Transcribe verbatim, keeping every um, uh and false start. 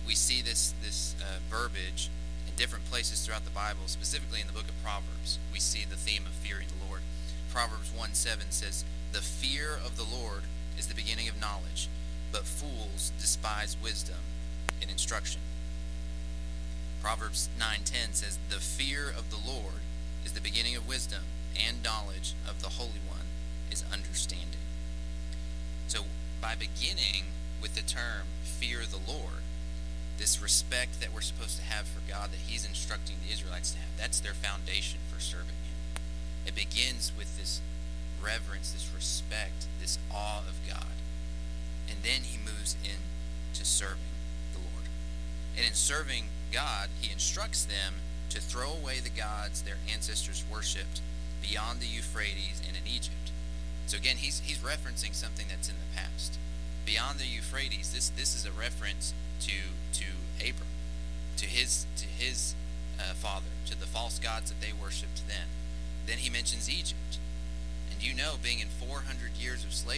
we see this this uh, verbiage in different places throughout the Bible, specifically in the book of Proverbs. We see the theme of fearing the Lord. Proverbs one seven says, "The fear of the Lord is the beginning of knowledge, but fools despise wisdom and instruction." Proverbs nine ten says, "The fear of the Lord is the beginning of wisdom, and knowledge of the Holy One is understanding." So by beginning with the term fear the Lord, this respect that we're supposed to have for God, that he's instructing the Israelites to have, that's their foundation for serving him. It begins with this reverence, this respect, this awe of God. And then he moves into serving the Lord. And in serving God, he instructs them to throw away the gods their ancestors worshipped beyond the Euphrates and in Egypt. So again, he's he's referencing something that's in the past. Beyond the Euphrates, this this is a reference to to Abram, to his to his uh, father, to the false gods that they worshipped then. Then he mentions Egypt. And you know, being in four hundred years of slavery,